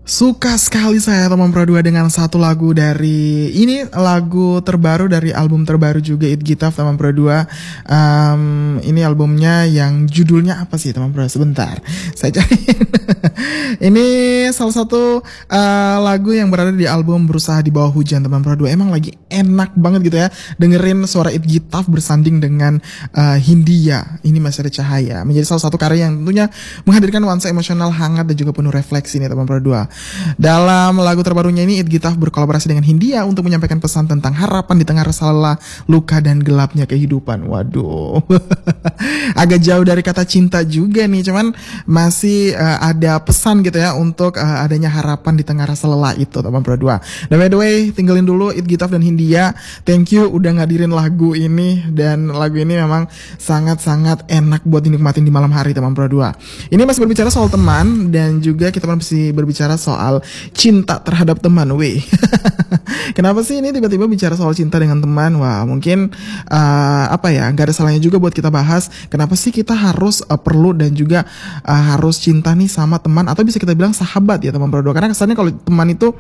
Suka sekali saya teman Pro 2 dengan satu lagu dari ini, lagu terbaru dari album terbaru juga It Gitaf teman Pro 2. Ini albumnya yang judulnya apa sih teman Pro? Sebentar, saya cari. Ini salah satu lagu yang berada di album Berusaha di Bawah Hujan teman Pro 2. Emang lagi enak banget gitu ya dengerin suara It Gitaf bersanding dengan Hindia. Ini Masih Ada Cahaya. Menjadi salah satu karya yang tentunya menghadirkan nuansa emosional hangat dan juga penuh refleksi nih teman Pro 2. Dalam lagu terbarunya ini It Gitaf berkolaborasi dengan Hindia untuk menyampaikan pesan tentang harapan di tengah rasa lelah, luka dan gelapnya kehidupan. Waduh. Agak jauh dari kata cinta juga nih, cuman masih ada pesan gitu ya untuk adanya harapan di tengah rasa lelah itu teman Pro 2. Dan by the way, tinggalin dulu It Gitaf dan Hindia. Thank you udah ngadirin lagu ini, dan lagu ini memang sangat-sangat enak buat dinikmatin di malam hari teman Pro 2. Ini masih berbicara soal teman, dan juga kita masih berbicara soal cinta terhadap teman. Wih. Kenapa sih ini tiba-tiba bicara soal cinta dengan teman? Wah, mungkin gak ada salahnya juga buat kita bahas kenapa sih kita harus perlu dan juga harus cinta nih sama teman, atau bisa kita bilang sahabat ya teman Pro 2. Karena kesannya kalau teman itu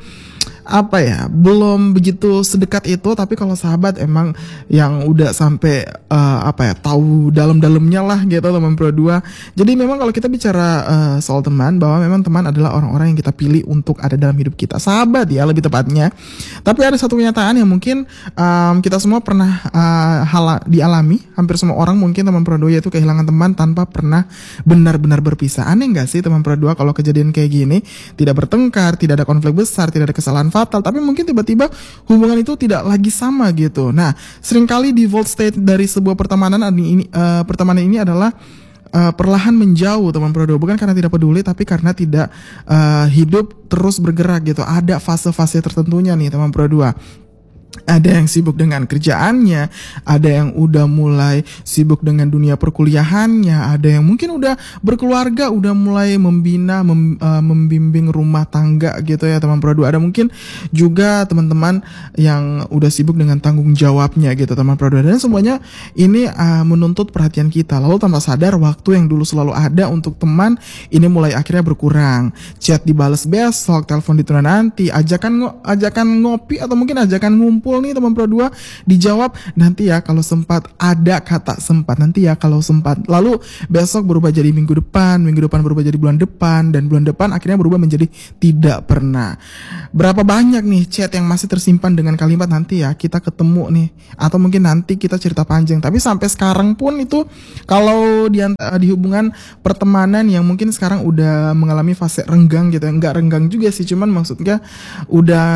belum begitu sedekat itu, tapi kalau sahabat emang yang udah sampai tahu dalam-dalamnya lah gitu teman Pro 2. Jadi memang kalau kita bicara soal teman, bahwa memang teman adalah orang-orang yang kita pilih untuk ada dalam hidup kita, sahabat ya lebih tepatnya. Tapi ada satu kenyataan yang mungkin kita semua pernah dialami, hampir semua orang mungkin teman Pro 2, yaitu kehilangan teman tanpa pernah benar-benar berpisah. Aneh gak sih teman Pro 2 kalau kejadian kayak gini? Tidak bertengkar, tidak ada konflik besar, tidak ada kesalahan fatal, tapi mungkin tiba-tiba hubungan itu tidak lagi sama gitu. Nah, seringkali default state dari sebuah pertemanan ini adalah perlahan menjauh teman Pro 2, bukan karena tidak peduli, tapi karena tidak hidup terus bergerak gitu. Ada fase-fase tertentunya nih teman Pro 2. Ada yang sibuk dengan kerjaannya, ada yang udah mulai sibuk dengan dunia perkuliahannya, ada yang mungkin udah berkeluarga, udah mulai membina, membimbing rumah tangga gitu ya teman Pro 2. Ada mungkin juga teman-teman yang udah sibuk dengan tanggung jawabnya gitu teman Pro 2. Dan semuanya ini menuntut perhatian kita. Lalu tanpa sadar, waktu yang dulu selalu ada untuk teman ini mulai akhirnya berkurang. Chat dibales besok, telepon ditunda nanti, ajakan ngopi atau mungkin ajakan ngumpul nih teman Pro 2 dijawab nanti ya kalau sempat. Ada kata sempat, nanti ya kalau sempat. Lalu besok berubah jadi minggu depan berubah jadi bulan depan, dan bulan depan akhirnya berubah menjadi tidak pernah. Berapa banyak nih chat yang masih tersimpan dengan kalimat nanti ya kita ketemu nih, atau mungkin nanti kita cerita panjang. Tapi sampai sekarang pun itu kalau di hubungan pertemanan yang mungkin sekarang udah mengalami fase renggang gitu ya. Enggak renggang juga sih, cuman maksudnya udah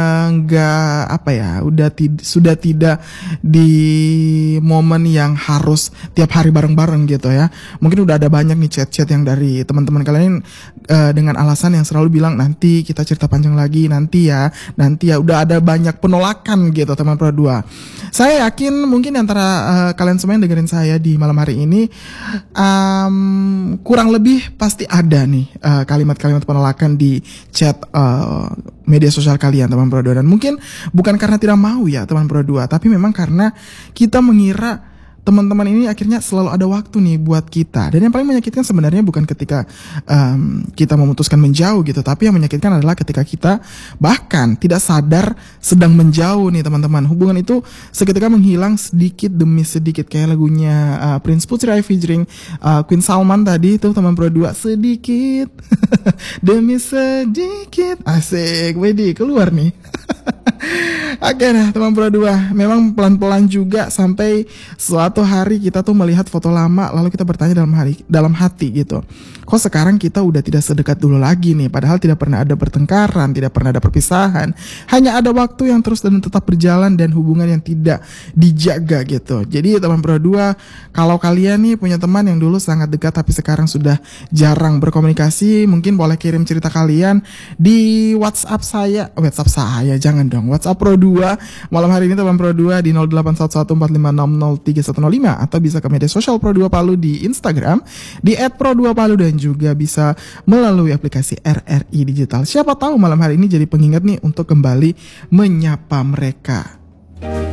sudah tidak di momen yang harus tiap hari bareng-bareng gitu ya. Mungkin udah ada banyak nih chat-chat yang dari teman-teman kalian dengan alasan yang selalu bilang nanti kita cerita panjang lagi, nanti ya. Udah ada banyak penolakan gitu teman Pro 2. Saya yakin mungkin antara kalian semua yang dengerin saya di malam hari ini kurang lebih pasti ada nih kalimat-kalimat penolakan di chat media sosial kalian teman Pro 2. Dan mungkin bukan karena tidak mau ya teman Pro 2, tapi memang karena kita mengira teman-teman ini akhirnya selalu ada waktu nih buat kita. Dan yang paling menyakitkan sebenarnya bukan ketika kita memutuskan menjauh gitu, tapi yang menyakitkan adalah ketika kita bahkan tidak sadar sedang menjauh nih teman-teman. Hubungan itu seketika menghilang sedikit demi sedikit, kayak lagunya Prince Putri featuring Queen Salman tadi itu teman Pro 2, sedikit demi sedikit. Asik, wedi keluar nih. Oke, nah teman Pro 2, memang pelan-pelan juga sampai suatu hari kita tuh melihat foto lama, lalu kita bertanya dalam hati gitu, kok sekarang kita udah tidak sedekat dulu lagi nih, padahal tidak pernah ada pertengkaran, tidak pernah ada perpisahan, hanya ada waktu yang terus dan tetap berjalan dan hubungan yang tidak dijaga gitu. Jadi teman Pro 2, kalau kalian nih punya teman yang dulu sangat dekat tapi sekarang sudah jarang berkomunikasi, mungkin boleh kirim cerita kalian di WhatsApp saya, jangan dong, WhatsApp Pro 2 malam hari ini teman Pro 2 di 081145600315, atau bisa ke media sosial Pro 2 Palu di Instagram di @pro2palu, dan juga bisa melalui aplikasi RRI Digital. Siapa tahu malam hari ini jadi pengingat nih untuk kembali menyapa mereka.